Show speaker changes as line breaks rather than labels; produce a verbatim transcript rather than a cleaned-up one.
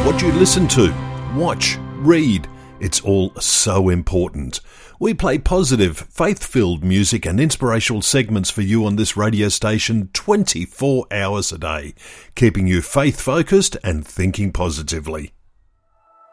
What you listen to, watch, read, it's all so important. We play positive, faith-filled music and inspirational segments for you on this radio station twenty-four hours a day, keeping you faith-focused and thinking positively.